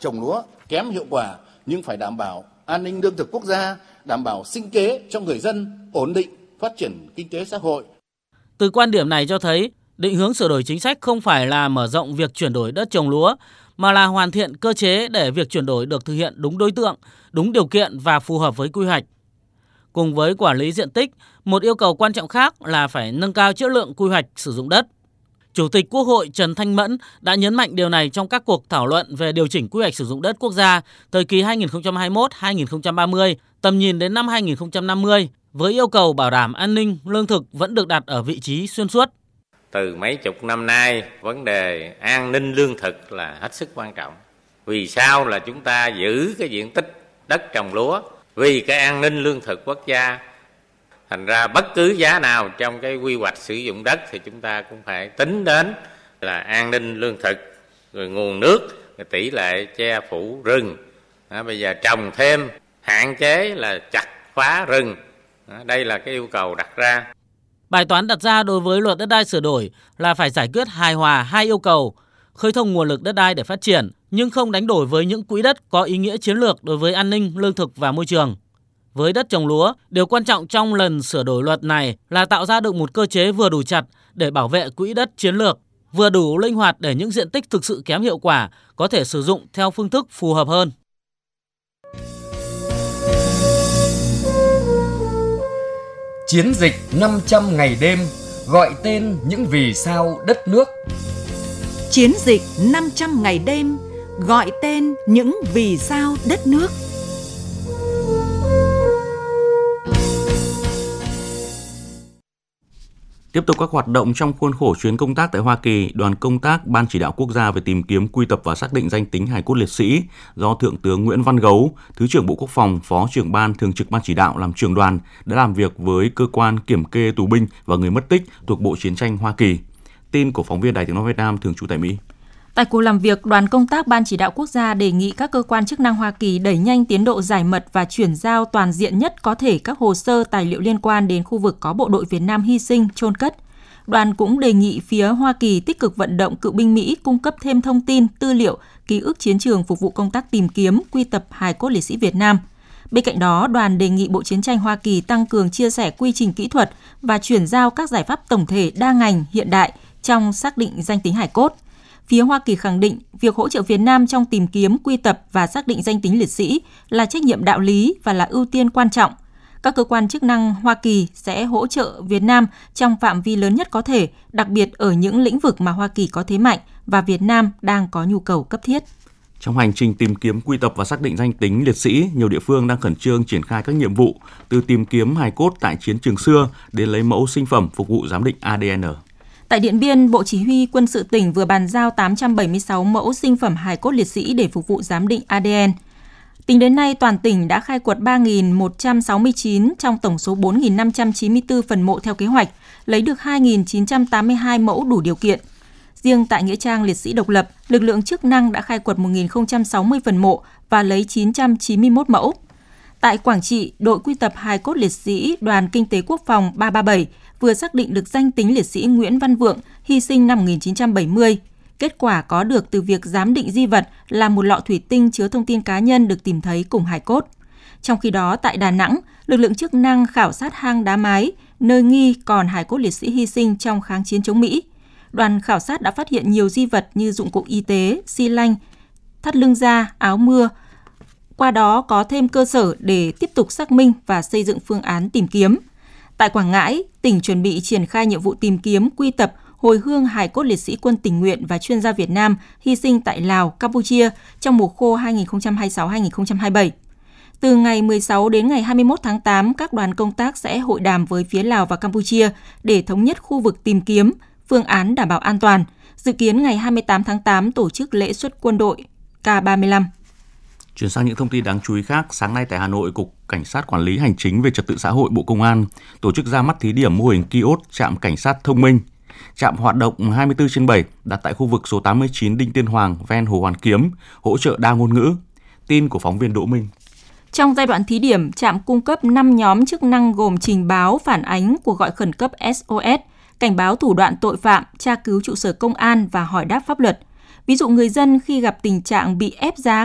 trồng lúa kém hiệu quả nhưng phải đảm bảo an ninh lương thực quốc gia, đảm bảo sinh kế cho người dân, ổn định phát triển kinh tế xã hội. Từ quan điểm này cho thấy, định hướng sửa đổi chính sách không phải là mở rộng việc chuyển đổi đất trồng lúa, mà là hoàn thiện cơ chế để việc chuyển đổi được thực hiện đúng đối tượng, đúng điều kiện và phù hợp với quy hoạch. Cùng với quản lý diện tích, một yêu cầu quan trọng khác là phải nâng cao chất lượng quy hoạch sử dụng đất. Chủ tịch Quốc hội Trần Thanh Mẫn đã nhấn mạnh điều này trong các cuộc thảo luận về điều chỉnh quy hoạch sử dụng đất quốc gia thời kỳ 2021-2030, tầm nhìn đến năm 2050, với yêu cầu bảo đảm an ninh lương thực vẫn được đặt ở vị trí xuyên suốt. Từ mấy chục năm nay, vấn đề an ninh lương thực là hết sức quan trọng. Vì sao là chúng ta giữ cái diện tích đất trồng lúa? Vì cái an ninh lương thực quốc gia. Thành ra bất cứ giá nào trong cái quy hoạch sử dụng đất thì chúng ta cũng phải tính đến là an ninh lương thực, rồi nguồn nước, rồi tỷ lệ che phủ rừng. Bây giờ trồng thêm, hạn chế là chặt phá rừng. Đây là cái yêu cầu đặt ra. Bài toán đặt ra đối với luật đất đai sửa đổi là phải giải quyết hài hòa hai yêu cầu: khơi thông nguồn lực đất đai để phát triển, nhưng không đánh đổi với những quỹ đất có ý nghĩa chiến lược đối với an ninh, lương thực và môi trường. Với đất trồng lúa, điều quan trọng trong lần sửa đổi luật này là tạo ra được một cơ chế vừa đủ chặt để bảo vệ quỹ đất chiến lược, vừa đủ linh hoạt để những diện tích thực sự kém hiệu quả có thể sử dụng theo phương thức phù hợp hơn. Chiến dịch 500 ngày đêm, gọi tên những vì sao đất nước. Chiến dịch 500 ngày đêm, gọi tên những vì sao đất nước. Tiếp tục các hoạt động trong khuôn khổ chuyến công tác tại Hoa Kỳ, đoàn công tác Ban Chỉ đạo Quốc gia về tìm kiếm, quy tập và xác định danh tính hài cốt liệt sĩ do Thượng tướng Nguyễn Văn Gấu, Thứ trưởng Bộ Quốc phòng, Phó trưởng Ban Thường trực Ban Chỉ đạo làm trưởng đoàn đã làm việc với cơ quan kiểm kê tù binh và người mất tích thuộc Bộ Chiến tranh Hoa Kỳ. Tin của phóng viên Đài Tiếng nói Việt Nam thường trú tại Mỹ. Tại cuộc làm việc, đoàn công tác Ban Chỉ đạo Quốc gia đề nghị các cơ quan chức năng Hoa Kỳ đẩy nhanh tiến độ giải mật và chuyển giao toàn diện nhất có thể các hồ sơ tài liệu liên quan đến khu vực có bộ đội Việt Nam hy sinh, chôn cất. Đoàn cũng đề nghị phía Hoa Kỳ tích cực vận động cựu binh Mỹ cung cấp thêm thông tin, tư liệu, ký ức chiến trường phục vụ công tác tìm kiếm, quy tập hài cốt liệt sĩ Việt Nam. Bên cạnh đó, đoàn đề nghị Bộ Chiến tranh Hoa Kỳ tăng cường chia sẻ quy trình kỹ thuật và chuyển giao các giải pháp tổng thể đa ngành hiện đại trong xác định danh tính hài cốt. Phía Hoa Kỳ khẳng định việc hỗ trợ Việt Nam trong tìm kiếm, quy tập và xác định danh tính liệt sĩ là trách nhiệm đạo lý và là ưu tiên quan trọng. Các cơ quan chức năng Hoa Kỳ sẽ hỗ trợ Việt Nam trong phạm vi lớn nhất có thể, đặc biệt ở những lĩnh vực mà Hoa Kỳ có thế mạnh và Việt Nam đang có nhu cầu cấp thiết. Trong hành trình tìm kiếm, quy tập và xác định danh tính liệt sĩ, nhiều địa phương đang khẩn trương triển khai các nhiệm vụ từ tìm kiếm hài cốt tại chiến trường xưa đến lấy mẫu sinh phẩm phục vụ giám định ADN. Tại Điện Biên, Bộ Chỉ huy Quân sự tỉnh vừa bàn giao 876 mẫu sinh phẩm hài cốt liệt sĩ để phục vụ giám định ADN. Tính đến nay, toàn tỉnh đã khai quật 3.169 trong tổng số 4.594 phần mộ theo kế hoạch, lấy được 2.982 mẫu đủ điều kiện. Riêng tại Nghĩa trang Liệt sĩ Độc lập, lực lượng chức năng đã khai quật 1.060 phần mộ và lấy 991 mẫu. Tại Quảng Trị, đội quy tập hài cốt liệt sĩ Đoàn Kinh tế Quốc phòng 337 vừa xác định được danh tính liệt sĩ Nguyễn Văn Vượng, hy sinh năm 1970. Kết quả có được từ việc giám định di vật là một lọ thủy tinh chứa thông tin cá nhân được tìm thấy cùng hài cốt. Trong khi đó, tại Đà Nẵng, lực lượng chức năng khảo sát hang đá mái, nơi nghi còn hài cốt liệt sĩ hy sinh trong kháng chiến chống Mỹ. Đoàn khảo sát đã phát hiện nhiều di vật như dụng cụ y tế, xi lanh, thắt lưng da, áo mưa. Qua đó có thêm cơ sở để tiếp tục xác minh và xây dựng phương án tìm kiếm. Tại Quảng Ngãi, tỉnh chuẩn bị triển khai nhiệm vụ tìm kiếm, quy tập, hồi hương hài cốt liệt sĩ quân tình nguyện và chuyên gia Việt Nam hy sinh tại Lào, Campuchia trong mùa khô 2026-2027. Từ ngày 16 đến ngày 21 tháng 8, các đoàn công tác sẽ hội đàm với phía Lào và Campuchia để thống nhất khu vực tìm kiếm, phương án đảm bảo an toàn. Dự kiến ngày 28 tháng 8 tổ chức lễ xuất quân đội K35. Chuyển sang những thông tin đáng chú ý khác, sáng nay tại Hà Nội, Cục Cảnh sát Quản lý Hành chính về Trật tự xã hội Bộ Công an tổ chức ra mắt thí điểm mô hình kiosk trạm cảnh sát thông minh. Trạm hoạt động 24/7 đặt tại khu vực số 89 Đinh Tiên Hoàng, ven Hồ Hoàn Kiếm, hỗ trợ đa ngôn ngữ. Tin của phóng viên Đỗ Minh. Trong giai đoạn thí điểm, trạm cung cấp 5 nhóm chức năng gồm trình báo, phản ánh, cuộc gọi khẩn cấp SOS, cảnh báo thủ đoạn tội phạm, tra cứu trụ sở công an và hỏi đáp pháp luật. Ví dụ người dân khi gặp tình trạng bị ép giá